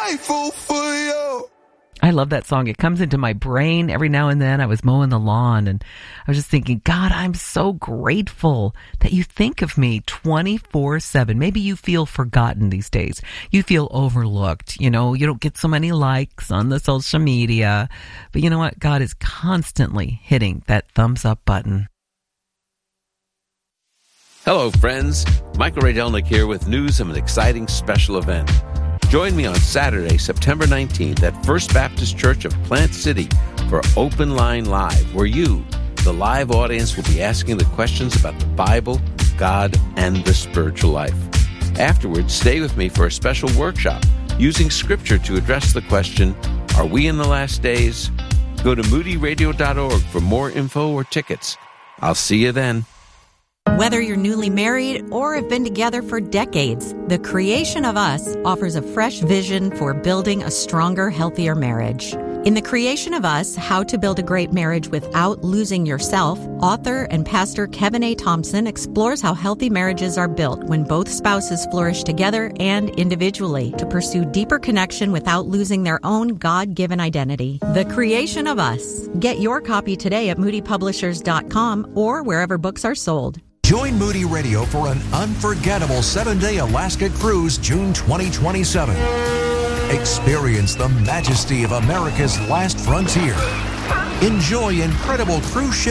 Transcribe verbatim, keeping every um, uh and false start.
grateful for you. I love that song. It comes into my brain every now and then. I was mowing the lawn and I was just thinking, God, I'm so grateful that you think of me twenty-four seven. Maybe you feel forgotten these days. You feel overlooked. You know, you don't get so many likes on the social media. But you know what? God is constantly hitting that thumbs up button. Hello, friends. Michael Ray Delnick here with news of an exciting special event. Join me on Saturday, September nineteenth at First Baptist Church of Plant City for Open Line Live, where you, the live audience, will be asking the questions about the Bible, God, and the spiritual life. Afterwards, stay with me for a special workshop using Scripture to address the question, are we in the last days? Go to moody radio dot org for more info or tickets. I'll see you then. Whether you're newly married or have been together for decades, The Creation of Us offers a fresh vision for building a stronger, healthier marriage. In The Creation of Us, How to Build a Great Marriage Without Losing Yourself, author and pastor Kevin A. Thompson explores how healthy marriages are built when both spouses flourish together and individually to pursue deeper connection without losing their own God-given identity. The Creation of Us. Get your copy today at moody publishers dot com or wherever books are sold. Join Moody Radio for an unforgettable seven-day Alaska cruise June twenty twenty-seven. Experience the majesty of America's last frontier. Enjoy incredible cruise ship